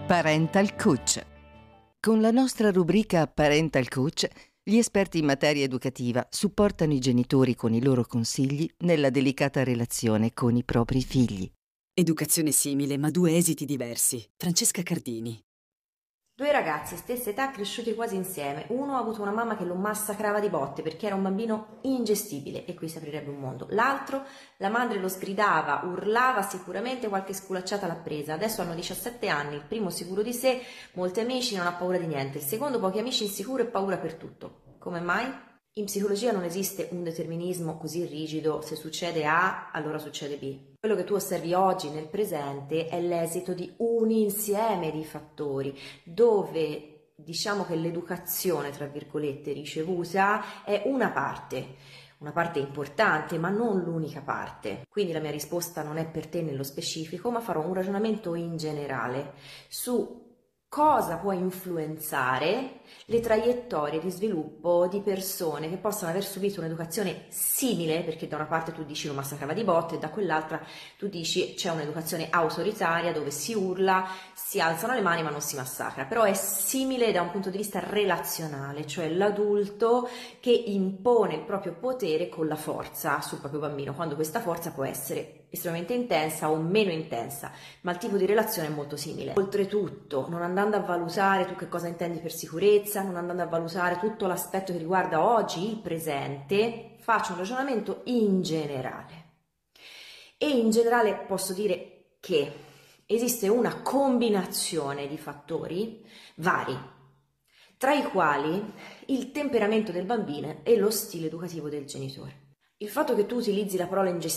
Parental Coach. Con la nostra rubrica Parental Coach, gli esperti in materia educativa supportano i genitori con i loro consigli nella delicata relazione con i propri figli. Educazione simile, ma due esiti diversi. Francesca Cardini. Due ragazzi, stessa età, cresciuti quasi insieme. Uno ha avuto una mamma che lo massacrava di botte perché era un bambino ingestibile, e qui si aprirebbe un mondo. L'altro, la madre lo sgridava, urlava, sicuramente qualche sculacciata l'ha presa. Adesso hanno 17 anni, il primo sicuro di sé, molti amici, non ha paura di niente. Il secondo, pochi amici, insicuro e paura per tutto. Come mai? In psicologia non esiste un determinismo così rigido: se succede A, allora succede B. Quello che tu osservi oggi nel presente è l'esito di un insieme di fattori, dove diciamo che l'educazione, tra virgolette, ricevuta è una parte importante, ma non l'unica parte. Quindi la mia risposta non è per te nello specifico, ma farò un ragionamento in generale su cosa può influenzare le traiettorie di sviluppo di persone che possono aver subito un'educazione simile, perché da una parte tu dici lo massacrava di botte e da quell'altra tu dici c'è un'educazione autoritaria dove si urla, si alzano le mani ma non si massacra, però è simile da un punto di vista relazionale, cioè l'adulto che impone il proprio potere con la forza sul proprio bambino, quando questa forza può essere estremamente intensa o meno intensa, ma il tipo di relazione è molto simile. Oltretutto, non andando a valutare tu che cosa intendi per sicurezza, non andando a valutare tutto l'aspetto che riguarda oggi il presente, faccio un ragionamento in generale. E in generale posso dire che esiste una combinazione di fattori vari, tra i quali il temperamento del bambino e lo stile educativo del genitore. Il fatto che tu utilizzi la parola ingestibilità